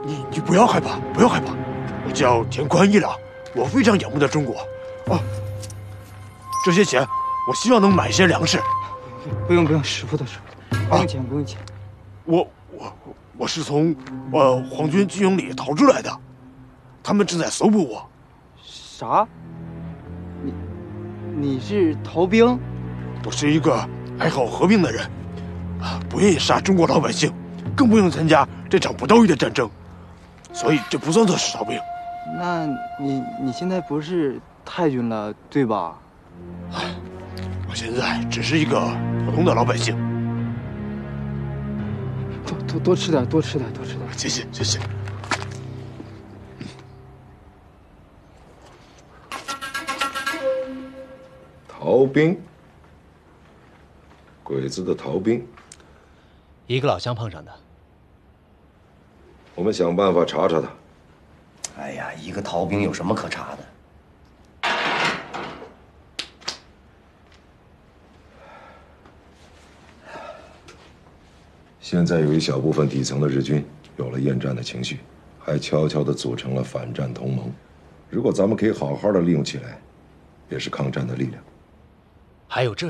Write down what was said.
你不要害怕，不要害怕。我叫田宽一郎，我非常仰慕的中国。啊，这些钱，我希望能买些粮食。 不用，师傅，不用钱，不用钱。 我是从皇军军营里逃出来的，他们正在搜捕我。 啥？你是逃兵？ 我是一个爱好和平的人，不愿意杀中国老百姓，更不用参加这场不道义的战争，所以这不算作是逃兵。 那你现在不是太军了，对吧？ 我现在只是一个普通的老百姓。 多吃点，多吃点。 谢谢。 逃兵，鬼子的逃兵， 一个老乡碰上的。 我们想办法查查他。 哎呀，一个逃兵有什么可查的？ 现在有一小部分底层的日军有了厌战的情绪，还悄悄地组成了反战同盟。如果咱们可以好好的利用起来，也是抗战的力量。 还有这